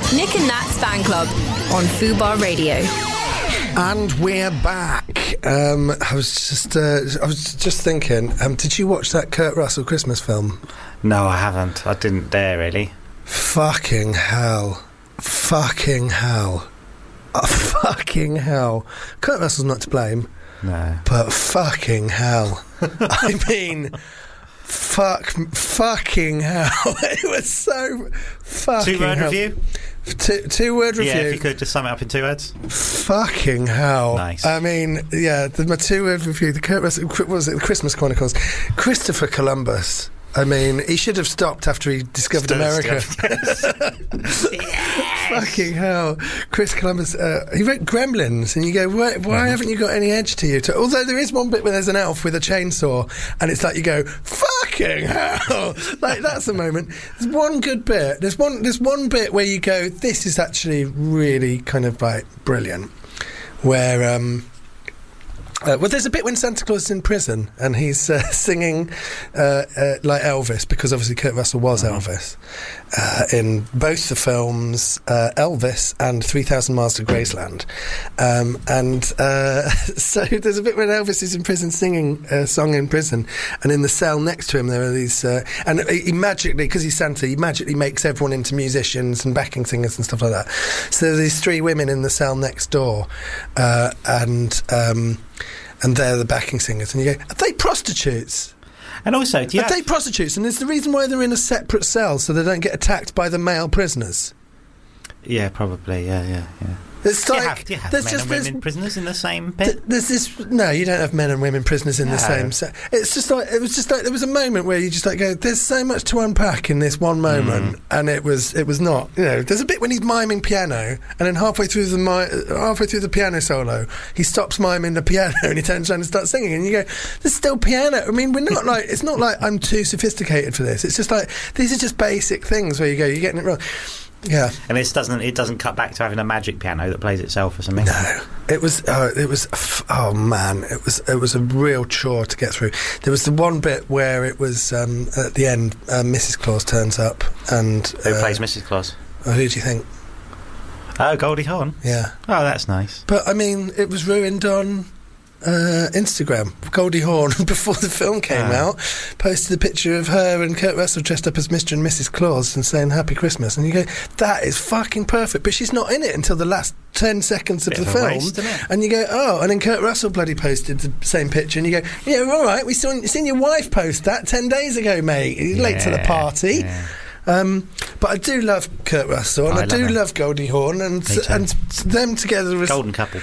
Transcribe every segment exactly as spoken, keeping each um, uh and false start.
Nick and Nat's Fan Club on Fubar Radio. And we're back. Um, I was just, uh, I was just thinking. Um, did you watch that Kurt Russell Christmas film? No, I haven't. I didn't dare really. Fucking hell! Fucking hell! Oh, fucking hell! Kurt Russell's not to blame. No. But fucking hell! I mean. Fuck, fucking hell. It was so fucking Two word hell. review? Two, two word review. Yeah, if you could just sum it up in two words. Fucking hell. Nice. I mean, yeah, the, my two word review, the Kurt Russell, what was it, the Christmas Chronicles. Christopher Columbus. I mean, he should have stopped after he discovered Still America. Yes. Fucking hell. Chris Columbus, uh, he wrote Gremlins, and you go, why, why mm-hmm. haven't you got any edge to you? To, although there is one bit where there's an elf with a chainsaw, and it's like you go, fucking hell. Like, that's a moment. There's one good bit. There's one, there's one bit where you go, this is actually really kind of, like, brilliant. Where, um... Uh, well, there's a bit when Santa Claus is in prison and he's uh, singing uh, uh, like Elvis, because obviously Kurt Russell was mm-hmm. Elvis uh, in both the films, uh, Elvis and three thousand Miles to Graceland. Um, and uh, so there's a bit when Elvis is in prison singing a song in prison, and in the cell next to him there are these... Uh, and he magically, because he's Santa, he magically makes everyone into musicians and backing singers and stuff like that. So there are these three women in the cell next door, uh, and... Um, and they're the backing singers, and you go, are they prostitutes? And also, do you are have... they prostitutes? And it's the reason why they're in a separate cell, so they don't get attacked by the male prisoners. Yeah, probably. Yeah, yeah, yeah. It's do like you have, do you have there's men just and women prisoners in the same bit? Th- there's this no, you don't have men and women prisoners in no. the same set. It's just like it was just like there was a moment where you just like go, there's so much to unpack in this one moment, mm. and it was it was not. You know, there's a bit when he's miming piano, and then halfway through the mi- halfway through the piano solo, he stops miming the piano and he turns around and starts singing, and you go, there's still piano. I mean, we're not like it's not like I'm too sophisticated for this. It's just like these are just basic things where you go, you're getting it wrong. Yeah, and this doesn't it doesn't cut back to having a magic piano that plays itself or something. No, it was uh, it was oh man, it was it was a real chore to get through. There was the one bit where it was um, at the end, uh, Missus Claus turns up, and who uh, plays Missus Claus? Well, who do you think? Oh, Goldie Hawn. Yeah. Oh, that's nice. But I mean, it was ruined on uh, Instagram. Goldie Hawn, before the film came oh. out, posted a picture of her and Kurt Russell dressed up as Mister and Missus Claus and saying Happy Christmas, and you go, that is fucking perfect, but she's not in it until the last ten seconds of Bit the of film, waste, isn't it? and you go, oh, and then Kurt Russell bloody posted the same picture, and you go, yeah, all right, we saw seen your wife post that ten days ago, mate. You're yeah, late to the party. Yeah. Um, but I do love Kurt Russell, and I, I do love, love Goldie Hawn, and and them together as golden couple,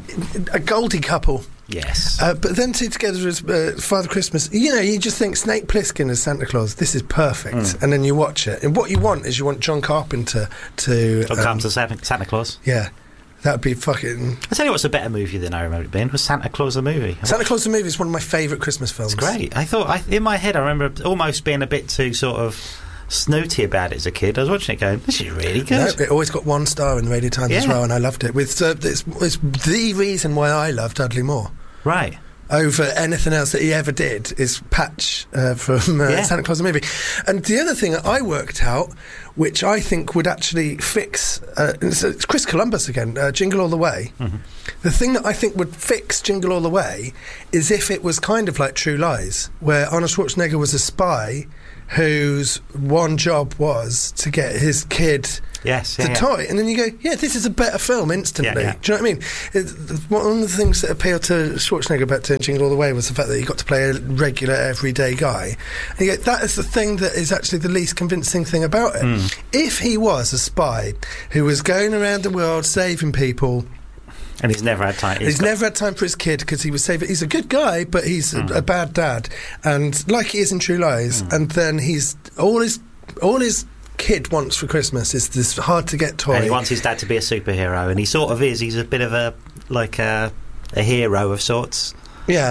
a Goldie couple. Yes, uh, but them two together as uh, Father Christmas. You know, you just think Snake Plissken as Santa Claus. This is perfect, mm. and then you watch it, and what you want is you want John Carpenter to John um, Carpenter Santa, Santa Claus. Yeah. That would be fucking... I tell you what's a better movie than I remember it being was Santa Claus the movie. Santa Claus the movie is one of my favourite Christmas films. It's great. I thought, I, in my head, I remember almost being a bit too sort of snooty about it as a kid. I was watching it going, this is really good. No, it always got one star in the Radio Times yeah. as well, and I loved it. With uh, it's, it's the reason why I love Dudley Moore. Right. Over anything else that he ever did is Patch uh, from uh, yeah. Santa Claus the movie. And the other thing that I worked out, which I think would actually fix... Uh, it's, it's Chris Columbus again, uh, Jingle All the Way. Mm-hmm. The thing that I think would fix Jingle All the Way is if it was kind of like True Lies, where Arnold Schwarzenegger was a spy whose one job was to get his kid yes, yeah, the yeah. toy, and then you go, yeah, this is a better film instantly. Yeah, yeah. Do you know what I mean? It, one of the things that appealed to Schwarzenegger about turning Jingle All the Way was the fact that he got to play a regular, everyday guy. And you go, that is the thing that is actually the least convincing thing about it. Mm. If he was a spy who was going around the world saving people... And he's never had time. He's, he's never had time for his kid because he was saving... He's a good guy, but he's mm. a, a bad dad. And like he is in True Lies, mm. and then he's... All his... All his kid wants for Christmas is this hard-to-get toy. And he wants his dad to be a superhero, and he sort of is. He's a bit of a... like a, a hero of sorts. Yeah.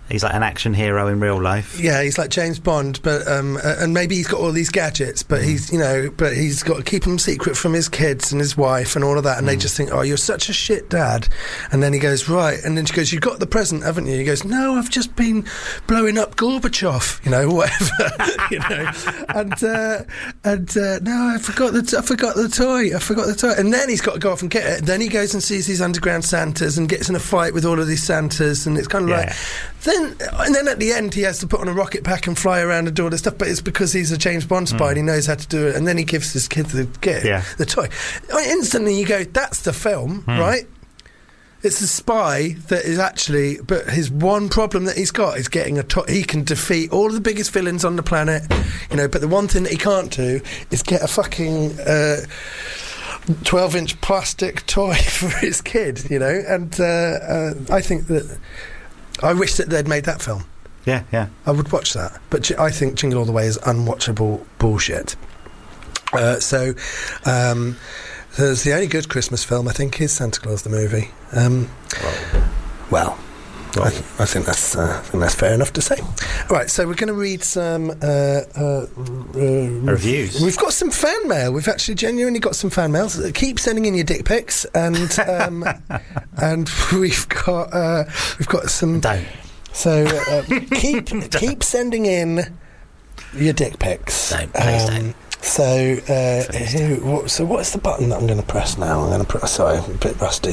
He's like an action hero in real life. Yeah, he's like James Bond, but um, uh, and maybe he's got all these gadgets, but mm. he's you know, but he's got to keep them secret from his kids and his wife and all of that, and mm. they just think, oh, you're such a shit dad. And then he goes, right, and then she goes, you've got the present, haven't you? He goes, no, I've just been blowing up Gorbachev, you know, whatever, you know, and uh, and uh, no, I forgot the t- I forgot the toy, I forgot the toy, and then he's got to go off and get it. Then he goes and sees these underground Santas and gets in a fight with all of these Santas, and it's kind of yeah. like. Then and then at the end he has to put on a rocket pack and fly around and do all this stuff, but it's because he's a James Bond spy mm. and he knows how to do it, and then he gives his kid the gift, yeah. the toy. I mean, instantly you go, that's the film, mm. right? It's a spy that is actually, but his one problem that he's got is getting a toy. He can defeat all of the biggest villains on the planet, you know, but the one thing that he can't do is get a fucking uh, twelve-inch plastic toy for his kid, you know, and uh, uh, I think that I wish that they'd made that film. Yeah, yeah. I would watch that. But j- I think Jingle All the Way is unwatchable bullshit. Uh, so, um, there's the only good Christmas film, I think, is Santa Claus the movie. Um, well, well I, th- I think that's uh, I think that's fair enough to say. All right, so we're going to read some uh, uh, uh, reviews. We've got some fan mail. We've actually genuinely got some fan mail. So keep sending in your dick pics, and um, and we've got uh, we've got some. Don't. So uh, keep keep sending in your dick pics. Don't, please um, don't. So uh, who, what, so what's the button that I'm going to press now? I'm going to press. Sorry, I'm a bit rusty.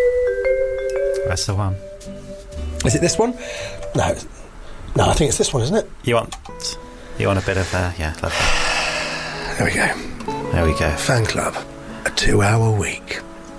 That's the one. Is it this one? No, no. I think it's this one, isn't it? You want you want a bit of uh, yeah. Lovely. There we go. There we go. Fan club, a two-hour week,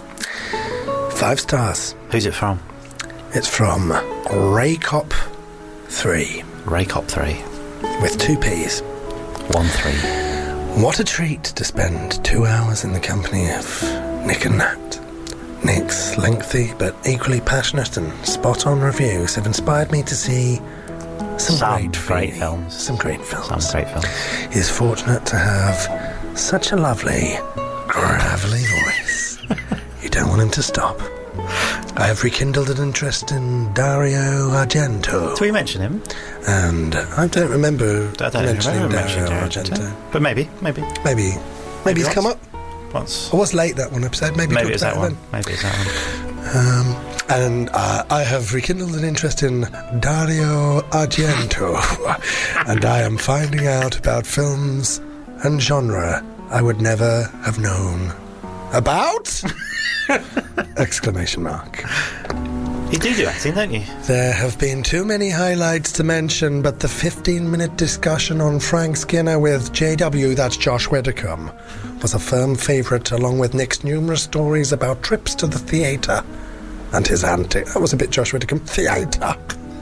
five stars. Who's it from? It's from Raycop three. Raycop three. With two P's. One three. What a treat to spend two hours in the company of Nick and Nat. Nick's lengthy but equally passionate and spot-on reviews have inspired me to see some, some great, great films. Some great films. Some great films. He's fortunate to have such a lovely, gravelly voice. You don't want him to stop. I have rekindled an interest in Dario Argento. Do we mention him? And I don't remember I don't mentioning remember Dario Argento. Argento. But maybe, maybe. Maybe. Maybe, maybe he's come up. Once. I was late that one episode. Maybe, maybe it's that one. Then. Maybe it's that one. Um, and uh, I have rekindled an interest in Dario Argento. And I am finding out about films and genre I would never have known about. Exclamation mark. You do do acting, don't you? There have been too many highlights to mention, but the fifteen-minute discussion on Frank Skinner with J W, that's Josh Widdicombe, was a firm favourite, along with Nick's numerous stories about trips to the theatre and his antics. That was a bit Josh Widdicombe. Theatre.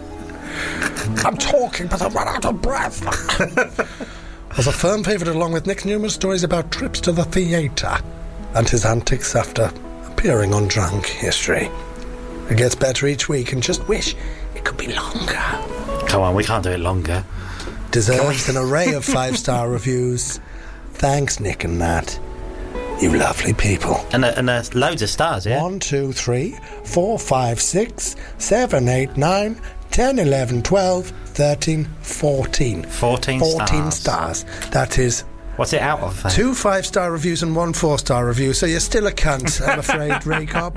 I'm talking, but I run out of breath. Was a firm favourite, along with Nick's numerous stories about trips to the theatre and his antics after appearing on Drunk History. It gets better each week, and just wish it could be longer. Come on, we can't do it longer. Deserves an array of five-star reviews. Thanks, Nick and Nat. You lovely people. And, uh, and uh, loads of stars, yeah? One, two, three, four, five, six, seven, eight, nine, ten, eleven, twelve, thirteen, fourteen. Fourteen, fourteen stars. stars. That is... What's it out of? Then? Two five-star reviews and one four-star review, so you're still a cunt, I'm afraid, Raycop.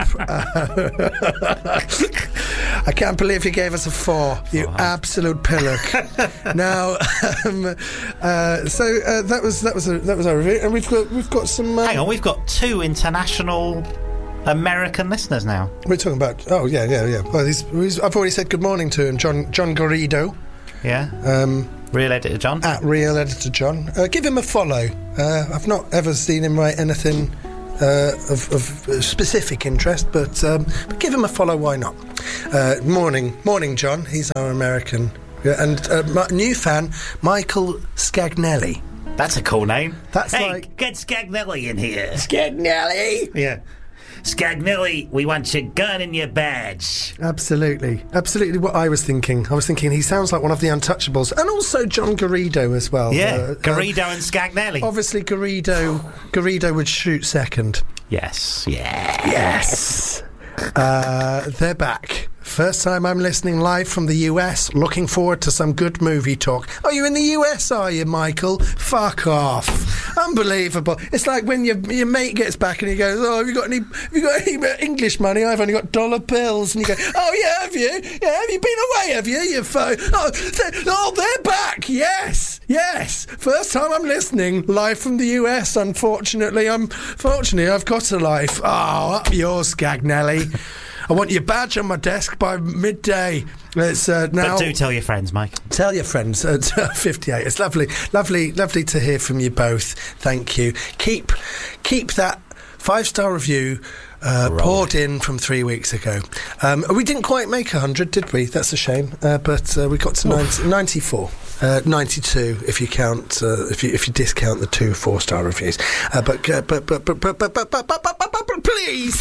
Uh, I can't believe you gave us a four, you oh, absolute pillock. Now, um, uh, so uh, that was that was a, that was our review, and we've got we've got some. Uh, Hang on, we've got two international American listeners now. We're talking about. Oh yeah, yeah, yeah. Well, he's, he's, I've already said good morning to him, John John Garrido. Yeah. Um, Real Editor John? At Real Editor John. Uh, give him a follow. Uh, I've not ever seen him write anything uh, of, of specific interest, but, um, but give him a follow, why not? Uh, morning, morning, John. He's our American. Yeah, and uh, my new fan, Michael Scagnelli. That's a cool name. That's hey, like... get Scagnelli in here. Scagnelli? Yeah. Scagnelli, we want your gun and your badge. Absolutely. Absolutely what I was thinking. I was thinking he sounds like one of the Untouchables. And also John Garrido as well. Yeah, uh, Garrido uh, and Scagnelli. Obviously Garrido Garrido would shoot second. Yes. Yeah. Yes. uh, they're back First time I'm listening live from the U S. Looking forward to some good movie talk. Oh, you're in the U S, are you, Michael? Fuck off. Unbelievable. It's like when your your mate gets back and he goes, oh, have you got any have you got any English money? I've only got dollar bills. And you go, oh, yeah, have you? Yeah, have you been away, have you? You phone. Oh, they're, oh, they're back. Yes, yes. First time I'm listening live from the U S, unfortunately. I'm, fortunately, I've got a life. Oh, up yours, Scagnelli. I want your badge on my desk by midday. It's uh, now. But do tell your friends, Mike. Tell your friends at fifty-eight. It's lovely, lovely, lovely to hear from you both. Thank you. Keep, keep that five-star review uh, poured in from three weeks ago. Um, we didn't quite make one hundred, did we? That's a shame. Uh, but uh, we got to ninety, ninety-four. Uh, ninety-two if you count uh, if you if you discount the two four-star reviews. Uh, but, uh, but, but, but, but, but, but, but, but, but, but, but please.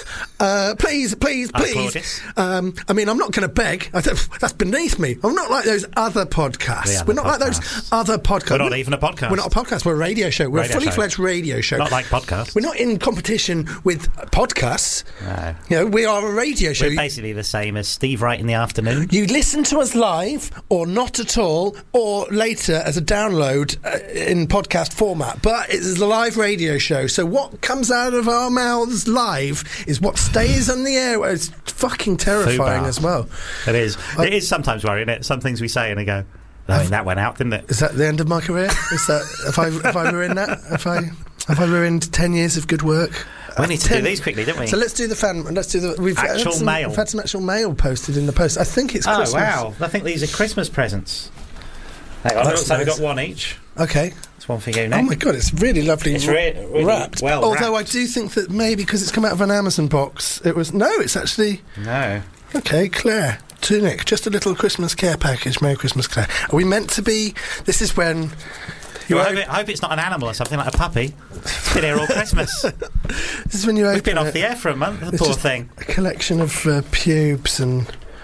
Uh, please, please, please. Um, I mean, I'm not going to beg. I that's beneath me. I'm not like those other podcasts. We're not podcasts. like those other podcasts. We're not even a podcast. We're not a podcast. We're a radio show. We're radio a fully show. fledged radio show. Not like podcasts. We're not in competition with podcasts. No. You know, we are a radio show. We're basically the same as Steve Wright in the afternoon. You listen to us live, or not at all, or later as a download uh, in podcast format. But it's a live radio show. So what comes out of our mouths live is what stays on the air. It's fucking terrifying as well. It is. I, it is sometimes worrying, isn't it? Some things we say and they go, I mean, that went out, didn't it? Is that the end of my career? Is that have I have I ruined that? Have I have I ruined ten years of good work? We need to ten, do these quickly, don't we? So let's do the fan. Let's do the we've actual had some, mail. We've had some actual mail posted in the post. I think it's oh, Christmas. Oh wow! I think these are Christmas presents. Hang on, looks like we've got one each. Okay. One for you now. Oh my god, it's really lovely it's re- really wrapped. Well Although wrapped. I do think that maybe because it's come out of an Amazon box, it was no, it's actually no. Okay, Claire, to Nick, just a little Christmas care package. Merry Christmas, Claire. Are we meant to be? This is when. You well, I, hope it, I hope it's not an animal or something like a puppy. It's been here all Christmas. This is when you. We've been it. off the air for a month. The it's poor thing. A collection of uh, pubes and.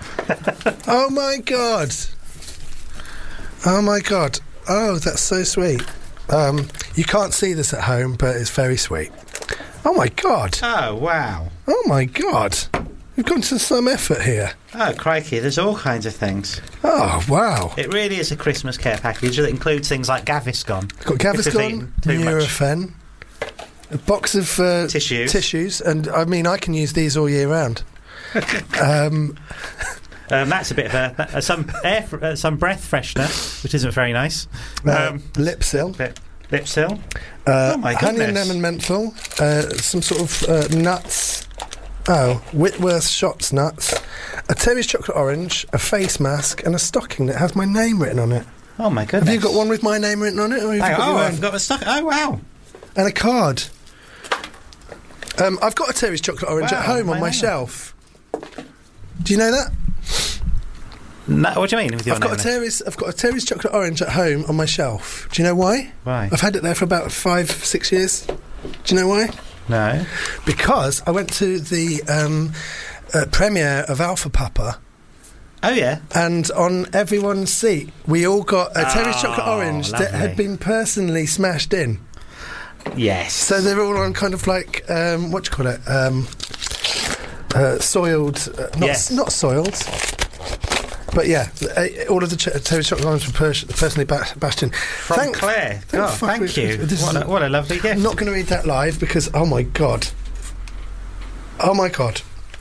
Oh my god! Oh my god! Oh, that's so sweet. Um, you can't see this at home, but it's very sweet. Oh my god! Oh wow! Oh my god! We've gone to some effort here. Oh crikey! There's all kinds of things. Oh wow! It really is a Christmas care package that includes things like Gaviscon. Got Gaviscon, Nurofen, a box of uh, tissues, tissues, and I mean I can use these all year round. um, Um, that's a bit of a, uh, some air, uh, some breath freshener, which isn't very nice. Um, uh, Lipsil, bit, Lipsil. Uh, oh my honey goodness! and lemon menthol. Uh, some sort of uh, nuts. Oh, Whitworth Shots nuts. A Terry's chocolate orange, a face mask, and a stocking that has my name written on it. Oh my goodness! Have you got one with my name written on it? Or have you Hang got oh, your I've got a stocking. Oh wow! And a card. Um, I've got a Terry's chocolate orange wow, at home on my shelf. Do you know that? No, what do you mean? With your I've got a Terry's. I've got a Terry's chocolate orange at home on my shelf. Do you know why? Why? I've had it there for about five, six years. Do you know why? No. Because I went to the um, uh, premiere of Alpha Papa. Oh yeah. And on everyone's seat, we all got a Terry's oh, chocolate orange lovely. that had been personally smashed in. Yes. So they're all on kind of like um, what do you call it? Um, uh, soiled. Uh, not yes. not soiled. But yeah, all of the ch- Terry's chocolate orange were pers- personally ba- bashed in. From thank, Claire. Thank, God, thank we, you. What a, what a lovely gift. I'm not going to read that live because, oh my God. Oh my God.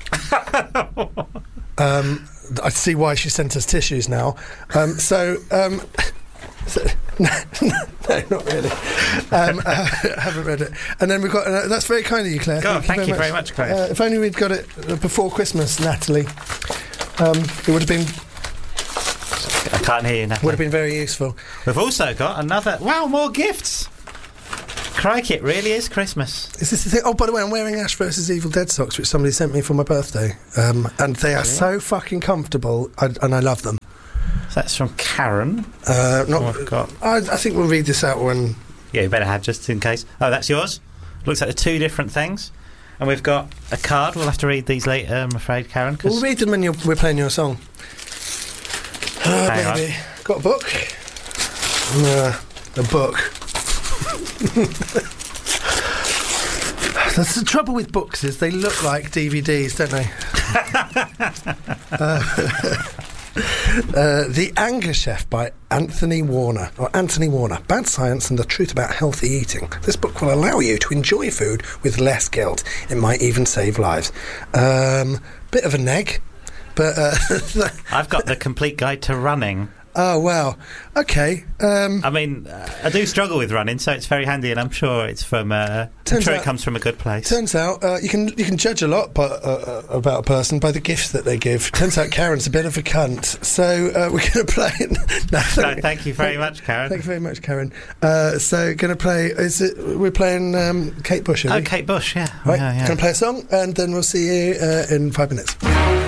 um, I see why she sent us tissues now. Um, so, um, so no, no, not really. Um, I haven't read it. And then we've got, uh, that's very kind of you, Claire. God, thank, thank you very much, very much Claire. Uh, if only we'd got it before Christmas, Natalie. Um, it would have been... I can't hear you, Natalie. Would have been very useful. We've also got another... Wow, more gifts! Crikey, it really is Christmas. Is this the thing? Oh, by the way, I'm wearing Ash versus Evil Dead socks, which somebody sent me for my birthday. Um, and they are yeah. so fucking comfortable, I, and I love them. So that's from Karen. Uh, not, oh, got. I, I think we'll read this out when... Yeah, you better have, just in case. Oh, that's yours? Looks like the two different things. And we've got a card. We'll have to read these later, I'm afraid, Karen. We'll read them when you're, we're playing your song. Oh, Hang baby. on. Got a book? Uh, a book. That's the trouble with books, is they look like D V Ds, don't they? uh, Uh, The Anger Chef by Anthony Warner, or Anthony Warner, Bad Science and the Truth About Healthy Eating. This book will allow you to enjoy food with less guilt. It might even save lives. Um, bit of a neg, but... Uh, I've got The Complete Guide to Running. Oh, wow. Okay. Um, I mean, uh, I do struggle with running, so it's very handy, and I'm sure it's from. Uh, I'm sure out, it comes from a good place. Turns out uh, you can you can judge a lot by, uh, about a person by the gifts that they give. Turns out Karen's a bit of a cunt, so uh, we're going to play. no, no, thank you very much, Karen. Thank you very much, Karen. Uh, so, going to play. Is it? We're playing um, Kate Bush. Are oh, we? Kate Bush. Yeah. Right. Yeah, yeah. Going to play a song, and then we'll see you uh, in five minutes.